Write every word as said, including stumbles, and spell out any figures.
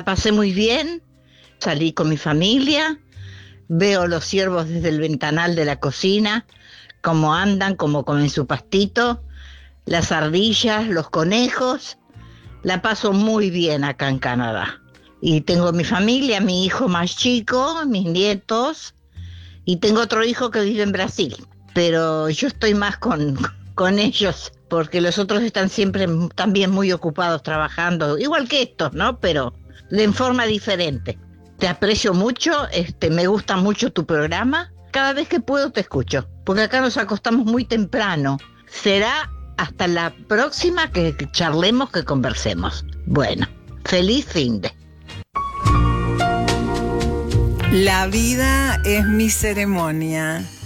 pasé muy bien, salí con mi familia, veo los ciervos desde el ventanal de la cocina, cómo andan, cómo comen su pastito, las ardillas, los conejos. La paso muy bien acá en Canadá. Y tengo mi familia, mi hijo más chico, mis nietos, y tengo otro hijo que vive en Brasil. Pero yo estoy más con, con ellos, porque los otros están siempre también muy ocupados trabajando, igual que estos, ¿no? Pero de en forma diferente. Te aprecio mucho, este, me gusta mucho tu programa. Cada vez que puedo te escucho, porque acá nos acostamos muy temprano. Será hasta la próxima que charlemos, que conversemos. Bueno, feliz fin de. La vida es mi ceremonia.